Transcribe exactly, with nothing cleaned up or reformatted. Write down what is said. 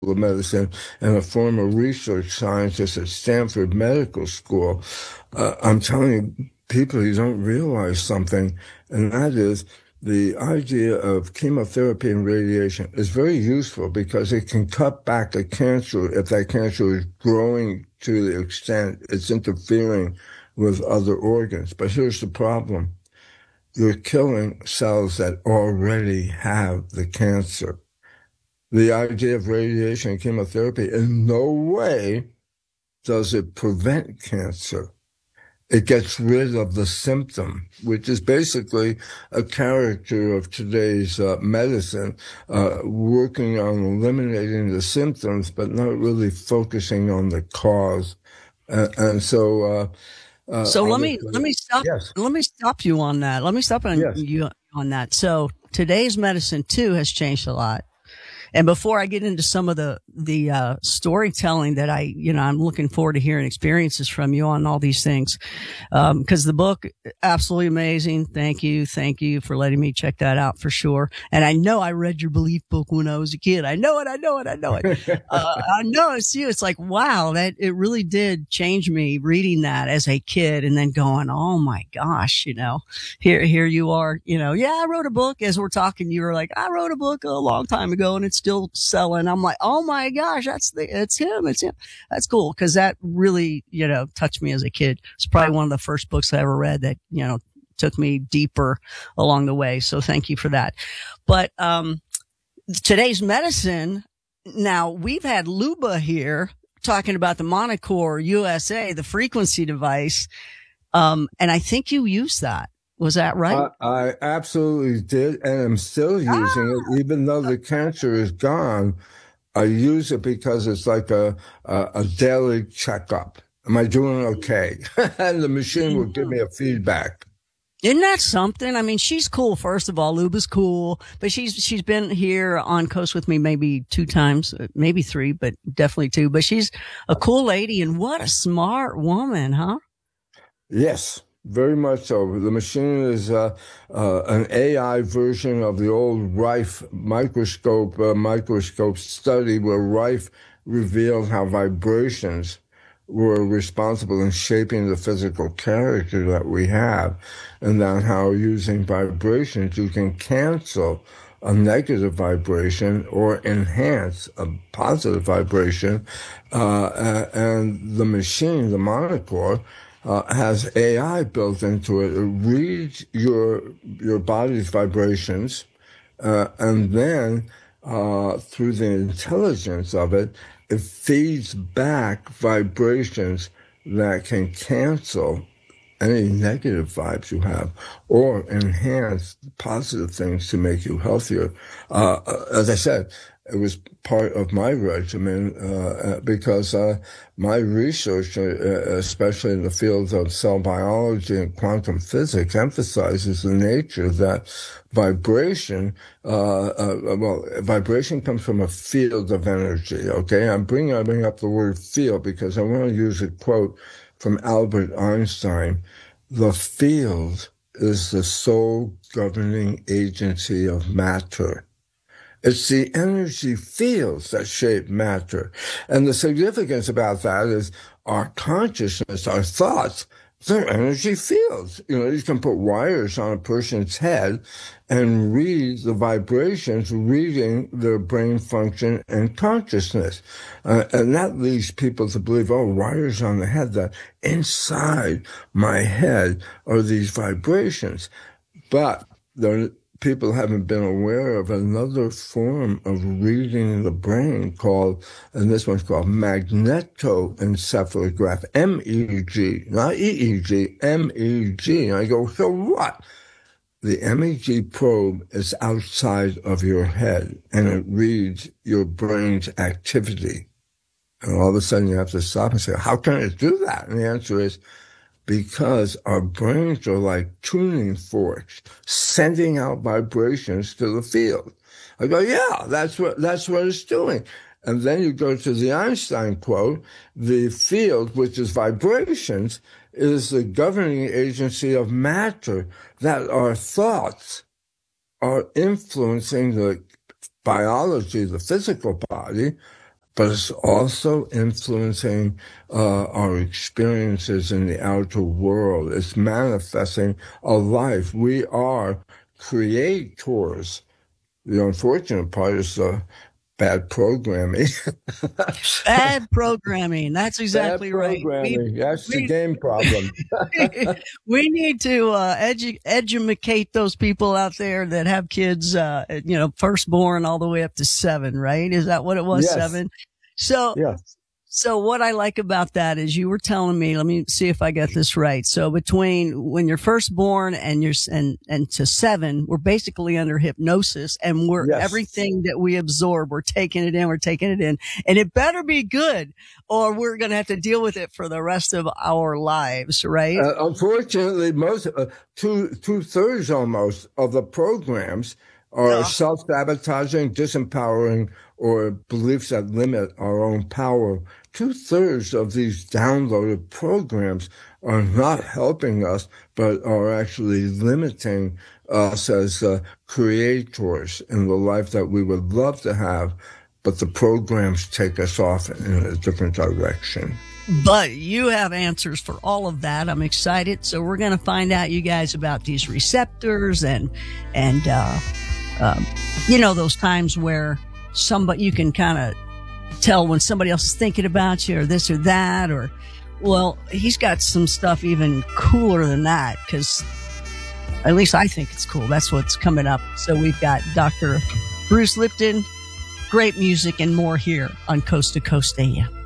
of Medicine and a former research scientist at Stanford Medical School. Uh, I'm telling you, people, you don't realize something, and that is the idea of chemotherapy and radiation is very useful because it can cut back a cancer if that cancer is growing to the extent it's interfering with other organs. But here's the problem. You're killing cells that already have the cancer. The idea of radiation and chemotherapy in no way does it prevent cancer. It gets rid of the symptom, which is basically a character of today's uh, medicine, uh, working on eliminating the symptoms, but not really focusing on the cause. Uh, and so, uh, uh, so let me let me stop. Yes. Let me stop you on that. Let me stop on Yes. you on that. So today's medicine too has changed a lot. And before I get into some of the, the, uh, storytelling that I, you know, I'm looking forward to hearing experiences from you on all these things. Um, cause the book, absolutely amazing. Thank you. Thank you for letting me check that out for sure. And I know I read your belief book when I was a kid. I know it. I know it. I know it. uh, I know it's you. It's like, wow, that it really did change me reading that as a kid and then going, oh my gosh, you know, here, here you are, you know, yeah, I wrote a book. As we're talking, you were like, I wrote a book a long time ago and it's still selling. I'm like, oh my gosh, that's the, it's him. It's him. That's cool. Cause that really, you know, touched me as a kid. It's probably one of the first books I ever read that, you know, took me deeper along the way. So thank you for that. But, um, today's medicine. Now we've had Luba here talking about the Monocore U S A, the frequency device. Um, and I think you used that. Was that right? I, I absolutely did, and I'm still using ah. it, even though the cancer is gone. I use it because it's like a a, a daily checkup. Am I doing okay? And the machine will give me a feedback. Isn't that something? I mean, she's cool. First of all, Luba's cool, but she's, she's been here on Coast with me maybe two times, maybe three, but definitely two, but she's a cool lady and what a smart woman, huh? Yes, very much so. The machine is uh, uh, an A I version of the old Rife microscope, uh, microscope study where Rife revealed how vibrations were responsible in shaping the physical character that we have, and then how using vibrations you can cancel a negative vibration or enhance a positive vibration. Uh, and the machine, the Monocore, uh, has A I built into it. It reads your your body's vibrations, uh, and then uh, through the intelligence of it, it feeds back vibrations that can cancel any negative vibes you have or enhance positive things to make you healthier. Uh, as I said, it was part of my regimen uh, because uh, my research, uh, especially in the fields of cell biology and quantum physics, emphasizes the nature that vibration, uh, uh, well, vibration comes from a field of energy, okay? I'm bringing, I bring up the word field because I want to use a quote from Albert Einstein. The field is the sole governing agency of matter. It's the energy fields that shape matter. And the significance about that is our consciousness, our thoughts, they're energy fields. You know, you can put wires on a person's head and read the vibrations, reading their brain function and consciousness. Uh, and that leads people to believe, oh, wires on the head, that inside my head are these vibrations. But they're people haven't been aware of another form of reading the brain called, and this one's called magnetoencephalograph, M E G, not E E G, M E G. And I go, so what? The M E G probe is outside of your head and it reads your brain's activity. And all of a sudden you have to stop and say, how can it do that? And the answer is, because our brains are like tuning forks, sending out vibrations to the field. I go, yeah, that's what, that's what it's doing. And then you go to the Einstein quote, the field, which is vibrations, is the governing agency of matter, that our thoughts are influencing the biology, the physical body, but it's also influencing uh, our experiences in the outer world. It's manifesting a life. We are creators. The unfortunate part is the bad programming. Bad programming. That's exactly bad right. programming. We, That's we, the game problem. we need to uh, edu- educate those people out there that have kids, uh, you know, firstborn all the way up to seven, right? Is that what it was? Yes. Seven. So, yes. So what I like about that is you were telling me, let me see if I got this right. So between when you're first born and you're, and, and to seven, we're basically under hypnosis, and we're, yes. everything that we absorb, we're taking it in, we're taking it in, and it better be good or we're going to have to deal with it for the rest of our lives, right? Uh, unfortunately, most, uh, two, two thirds almost of the programs are yeah. self-sabotaging, disempowering, or beliefs that limit our own power. Two-thirds of these downloaded programs are not helping us, but are actually limiting us as uh, creators in the life that we would love to have, but the programs take us off in a different direction. But you have answers for all of that. I'm excited. So we're going to find out, you guys, about these receptors and, and, uh, um, you know, those times where somebody, you can kind of tell when somebody else is thinking about you or this or that, or, well, he's got some stuff even cooler than that, because at least I think it's cool. That's what's coming up. So we've got Doctor Bruce Lipton, great music and more here on Coast to Coast A M.